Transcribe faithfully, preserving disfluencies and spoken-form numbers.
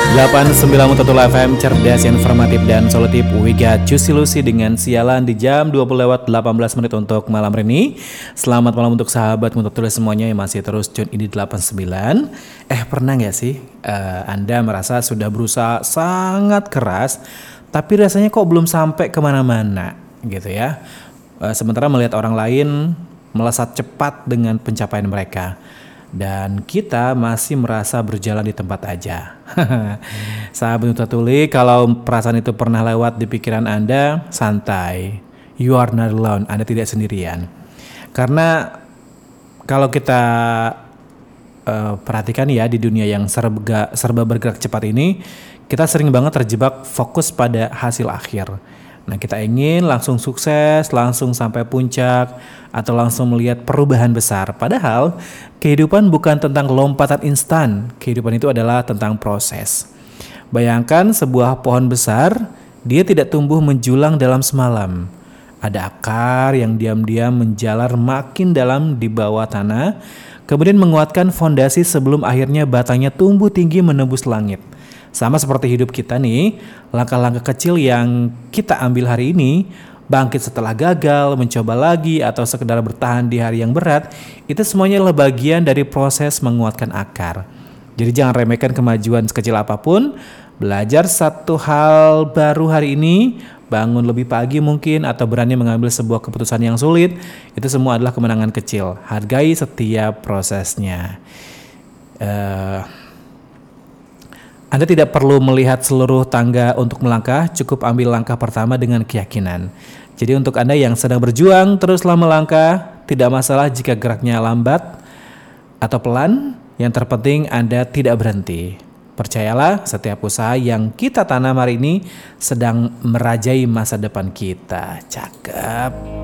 delapan sembilan satu F M, cerdas, informatif, dan solutif. We got Juicy Lucy dengan sialan di jam dua puluh lewat delapan belas menit untuk malam hari ini. Selamat malam untuk sahabat untuk tulis semuanya yang masih terus tune ini delapan puluh sembilan. Eh pernah gak sih uh, Anda merasa sudah berusaha sangat keras tapi rasanya kok belum sampai kemana-mana gitu ya. uh, Sementara melihat orang lain melesat cepat dengan pencapaian mereka, dan kita masih merasa berjalan di tempat aja. Sahabat Nuta Tuli, kalau perasaan itu pernah lewat di pikiran Anda, santai. You are not alone, Anda tidak sendirian. Karena kalau kita uh, perhatikan ya, di dunia yang serba, serba bergerak cepat ini, kita sering banget terjebak fokus pada hasil akhir. Nah, kita ingin langsung sukses, langsung sampai puncak, atau langsung melihat perubahan besar. Padahal kehidupan bukan tentang lompatan instan. Kehidupan itu adalah tentang proses. Bayangkan sebuah pohon besar, dia tidak tumbuh menjulang dalam semalam. Ada akar yang diam-diam menjalar makin dalam di bawah tanah, kemudian menguatkan fondasi sebelum akhirnya batangnya tumbuh tinggi menembus langit. Sama seperti hidup kita nih, langkah-langkah kecil yang kita ambil hari ini, bangkit setelah gagal, mencoba lagi, atau sekedar bertahan di hari yang berat, itu semuanya adalah bagian dari proses menguatkan akar. Jadi jangan remehkan kemajuan sekecil apapun. Belajar satu hal baru hari ini, bangun lebih pagi mungkin, atau berani mengambil sebuah keputusan yang sulit, itu semua adalah kemenangan kecil. Hargai setiap prosesnya. Uh, Anda tidak perlu melihat seluruh tangga untuk melangkah, cukup ambil langkah pertama dengan keyakinan. Jadi untuk Anda yang sedang berjuang, teruslah melangkah, tidak masalah jika geraknya lambat atau pelan, yang terpenting Anda tidak berhenti. Percayalah, setiap usaha yang kita tanam hari ini sedang merajai masa depan kita. Cakep.